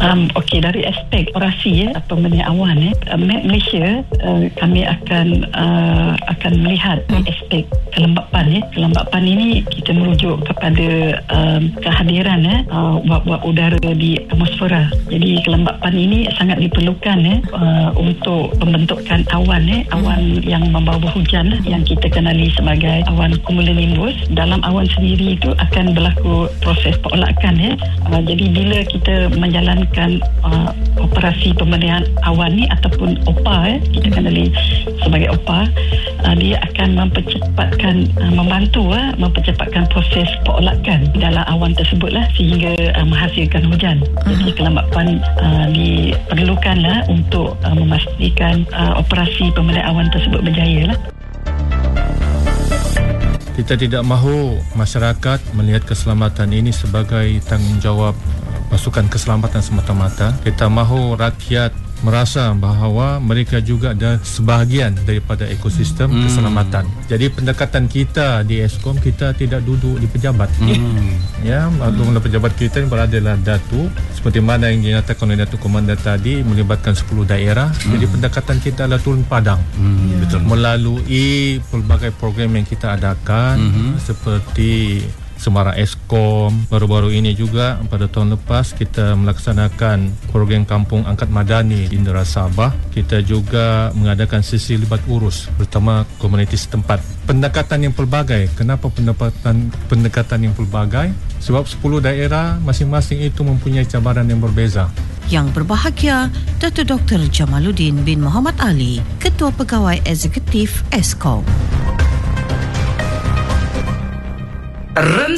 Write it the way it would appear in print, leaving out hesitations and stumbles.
Okey, dari aspek operasi pemberdayaan awan Malaysia, kami akan melihat aspek kelembapan. Kelembapan ini kita merujuk kepada kehadiran wap-wap udara di atmosfera. Jadi kelembapan ini sangat diperlukan untuk pembentukan awan yang membawa hujan yang kita kenali sebagai awan cumulonimbus. Dalam awan sendiri itu akan berlaku proses perolakan. Jadi bila kita menjalankan operasi pemberdayaan awan ni ataupun OPA, kita kenali sebagai OPA, dia akan mempercepatkan proses perolakan dalam awan tersebutlah sehingga menghasilkan hujan. Jadi kelembapan diperlukanlah untuk memastikan operasi pemberdayaan awan tersebut berjaya lah. Kita tidak mahu masyarakat melihat keselamatan ini sebagai tanggungjawab pasukan keselamatan semata-mata. Kita mahu rakyat merasa bahawa mereka juga ada sebahagian daripada ekosistem keselamatan. Jadi pendekatan kita di Eskom, kita tidak duduk di pejabat. Maklumlah pejabat kita yang beradalah Datuk, seperti mana yang dinyatakan oleh Datuk Komandan tadi, melibatkan 10 daerah. Jadi pendekatan kita adalah turun padang. Betul. Melalui pelbagai program yang kita adakan, seperti Semara Eskom. Baru-baru ini juga pada tahun lepas kita melaksanakan program Kampung Angkat Madani di Indera Sabah. Kita juga mengadakan sesi libat urus bersama komuniti setempat. Pendekatan yang pelbagai. Kenapa pendekatan yang pelbagai? Sebab 10 daerah masing-masing itu mempunyai cabaran yang berbeza. Yang berbahagia, Datuk Dr. Jamaluddin bin Muhammad Ali, Ketua Pegawai Eksekutif Eskom.